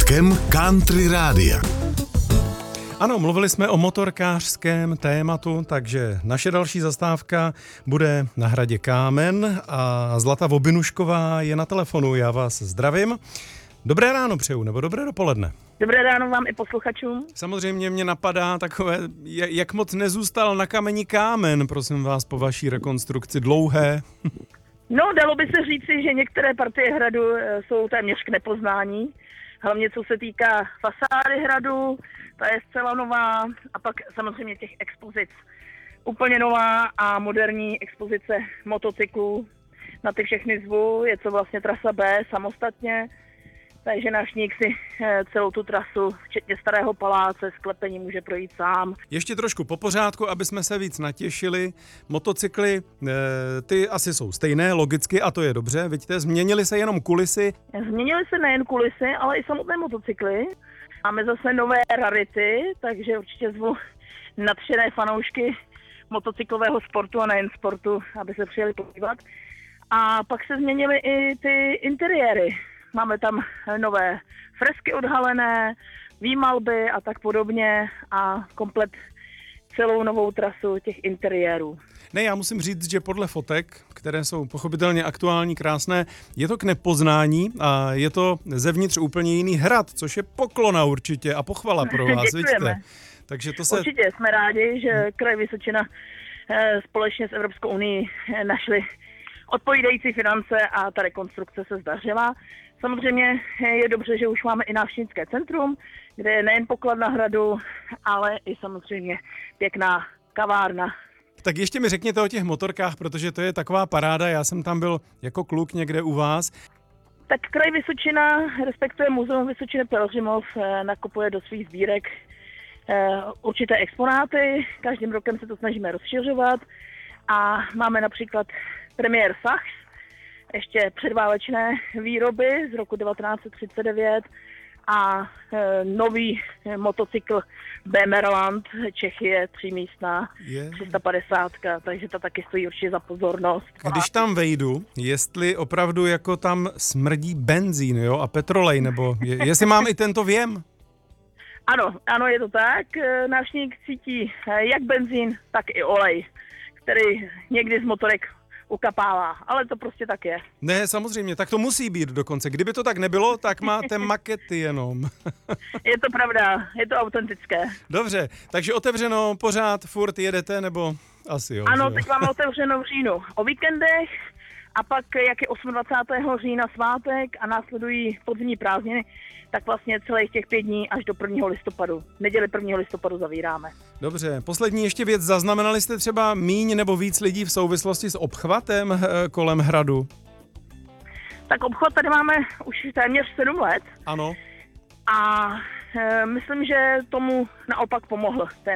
motorkářském country rádia. Ano, mluvili jsme o motorkářském tématu, takže naše další zastávka bude na Hradě Kámen a Zlata Vobinušková je na telefonu. Já vás zdravím. Dobré ráno přeju, nebo dobré dopoledne. Dobré ráno vám i posluchačům. Samozřejmě mě napadá takové, jak moc nezůstal na kameni kámen, prosím vás, po vaší rekonstrukci dlouhé. No, dalo by se říci, že některé partie hradu jsou téměř k nepoznání. Hlavně co se týká fasády hradu, ta je zcela nová a pak samozřejmě těch expozic. Úplně nová a moderní expozice motocyklů. Na ty všechny zvu, je to vlastně trasa B samostatně, takže návštěvník si celou tu trasu, včetně Starého paláce, sklepení může projít sám. Ještě trošku po pořádku, aby jsme se víc natěšili. Motocykly, ty asi jsou stejné, logicky, a to je dobře. Vidíte, změnily se jenom kulisy. Změnily se nejen kulisy, ale i samotné motocykly. Máme zase nové rarity, takže určitě zvu nadšené fanoušky motocyklového sportu a nejen sportu, aby se přijeli podívat. A pak se změnily i ty interiéry. Máme tam nové fresky odhalené, výmalby a tak podobně a komplet celou novou trasu těch interiérů. Ne, já musím říct, že podle fotek, které jsou pochopitelně aktuální, krásné, je to k nepoznání a je to zevnitř úplně jiný hrad, což je poklona určitě a pochvala pro vás, vidíte. Takže to se... Určitě jsme rádi, že Kraj Vysočina společně s Evropskou unii našli odpovídající finance a ta rekonstrukce se zdařila. Samozřejmě je dobře, že už máme i návštěvnické centrum, kde je nejen pokladna hradu, ale i samozřejmě pěkná kavárna. Tak ještě mi řekněte o těch motorkách, protože to je taková paráda, já jsem tam byl jako kluk někde u vás. Tak Kraj Vysočina, respektive Muzeum Vysočiny Pelhřimov, nakupuje do svých sbírek určité exponáty, každým rokem se to snažíme rozšiřovat a máme například Premier Sachs, ještě předválečné výroby z roku 1939 a nový motocykl Bemerland Čechy, 3místná, 350, takže to taky stojí určitě za pozornost. Když tam vejdu, jestli opravdu jako tam smrdí benzín, jo, a petrolej, nebo jestli mám i tento věm? Ano, je to tak. Návštěvník cítí jak benzín, tak i olej, který někdy z motorek ukapává, ale to prostě tak je. Ne, samozřejmě, tak to musí být dokonce. Kdyby to tak nebylo, tak máte makety jenom. Je to pravda, je to autentické. Dobře, takže otevřeno pořád, furt jedete, nebo asi jo? Ano, že? teď máme otevřeno v říjnu o víkendech a pak, jak je 28. října svátek a následují podzimní prázdniny, tak vlastně celých těch 5 dní až do 1. listopadu. Neděli 1. listopadu zavíráme. Dobře, poslední ještě věc. Zaznamenali jste třeba míň nebo víc lidí v souvislosti s obchvatem kolem hradu? Tak obchvat tady máme už téměř 7 let. Ano. A myslím, že tomu naopak pomohl ten